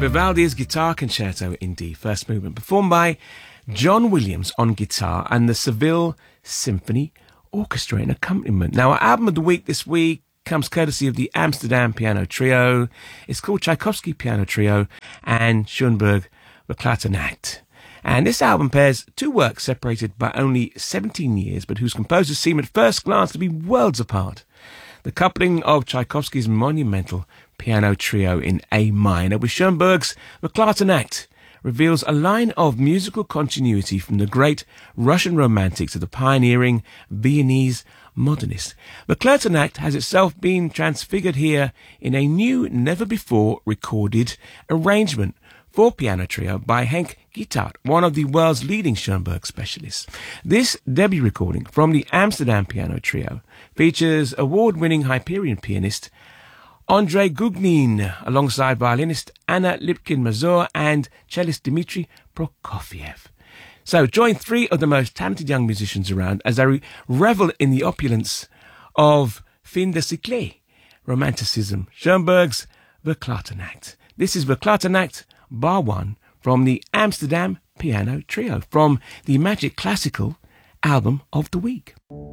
Vivaldi's Guitar Concerto in D, first movement, performed by John Williams on guitar and the Seville Symphony Orchestra in accompaniment. Now, our album of the week this week comes courtesy of the Amsterdam Piano Trio. It's called Tchaikovsky Piano Trio and Schoenberg Verklaternacht. And this album pairs two works separated by only 17 years, but whose composers seem at first glance to be worlds apart. The coupling of Tchaikovsky's monumental piano trio in A minor with Schoenberg's Verklaternacht reveals a line of musical continuity from the great Russian romantic to the pioneering Viennese modernist. Verklaternacht has itself been transfigured here in a new, never-before recorded arrangement for piano trio by Henk Guitart, one of the world's leading Schoenberg specialists. This debut recording from the Amsterdam Piano Trio features award-winning Hyperion pianist Andrei Gugnin, alongside violinist Anna Lipkin-Mazur and cellist Dmitry Prokofiev. So join three of the most talented young musicians around as they revel in the opulence of fin de siècle romanticism, Schoenberg's Verklaternacht. This is Verklaternacht Bar 1 from the Amsterdam Piano Trio, from the Magic Classical album of the week.